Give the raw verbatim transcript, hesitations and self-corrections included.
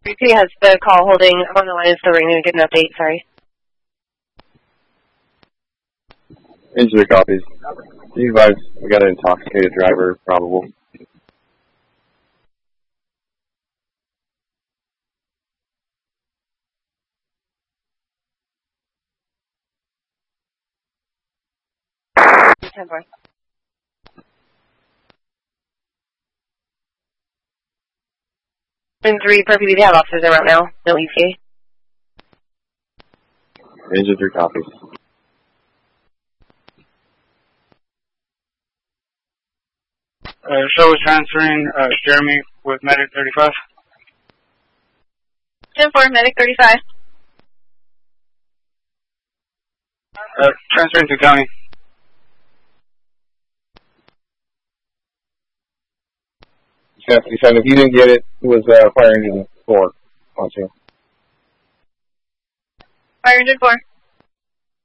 He has the call holding on the line and still ringing to get an update, sorry. Engineer copies. Be advised, we got an intoxicated driver, probable. ten four. And three per P B, they have officers around now. No E C. Engine three copies. Uh, show is transferring, uh, Jeremy with Medic thirty-five. ten four, Medic thirty-five. Uh, transferring to county. Chastity seven, if you didn't get it, it was uh, fire engine four on you. Fire engine four.